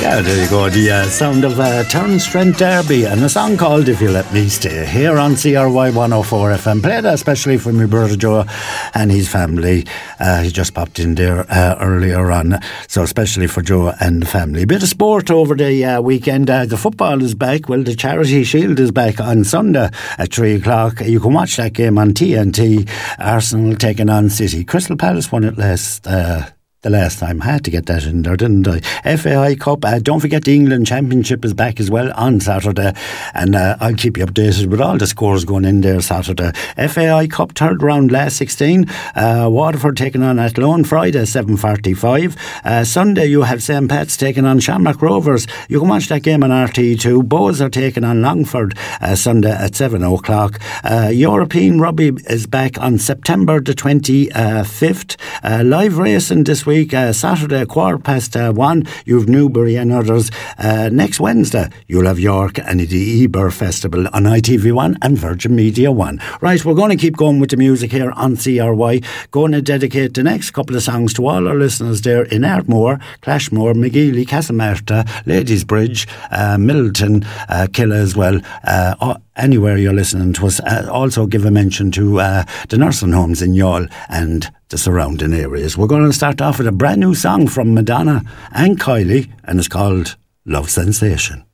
Yeah, there you go. The sound of Turnstrent Derby and a song called If You Let Me Stay here on CRY 104 FM. Played especially for my brother Joe and his family. He just popped in there earlier on. So especially for Joe and the family. A bit of sport over the weekend. The football is back. Well, the Charity Shield is back on Sunday at 3 o'clock. You can watch that game on TNT. Arsenal taking on City. Crystal Palace won it the last time. I had to get that in there, didn't I? FAI Cup, don't forget the England Championship is back as well on Saturday, and I'll keep you updated with all the scores going in there Saturday. FAI Cup third round last 16, Waterford taking on Athlone Friday 7:45. Sunday you have St Pat's taking on Shamrock Rovers. You can watch that game on RT2. Bows are taking on Longford Sunday at 7 o'clock. European Rugby is back on September the 25th. Live racing this week, Saturday 1:15, you've Newbury and others. Next Wednesday you'll have York and the Eber Festival on ITV1 and Virgin Media 1. Right, we're going to keep going with the music here on CRY. Going to dedicate the next couple of songs to all our listeners there in Ardmore, Clashmore, McGeely, Castlemartyr, Ladies Bridge, Middleton, Killa as well. Anywhere you're listening to us. Also give a mention to the nursing homes in Youghal and the surrounding areas. We're going to start off with a brand new song from Madonna and Kylie, and it's called Love Sensation.